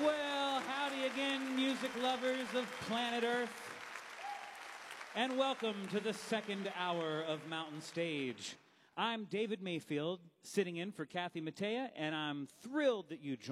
Well, howdy again, music lovers of planet Earth. And welcome to the second hour of Mountain Stage. I'm David Mayfield, sitting in for Kathy Mattea, and I'm thrilled that you joined